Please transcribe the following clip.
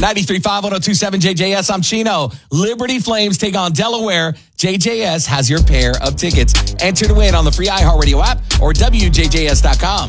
93.5, 102.7 JJS. I'm Chino. Liberty Flames take on Delaware. JJS has your pair of tickets. Enter to win on the free iHeartRadio app or WJJS.com.